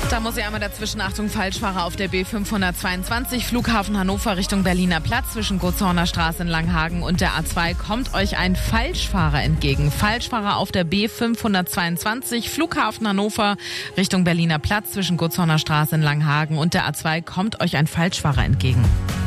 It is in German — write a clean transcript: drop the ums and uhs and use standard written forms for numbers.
Da muss ich einmal dazwischen, Achtung, Falschfahrer auf der B522, Flughafen Hannover Richtung Berliner Platz zwischen Gotshorner Straße in Langhagen und der A2 kommt euch ein Falschfahrer entgegen. Falschfahrer auf der B522, Flughafen Hannover Richtung Berliner Platz zwischen Gotshorner Straße in Langhagen und der A2 kommt euch ein Falschfahrer entgegen.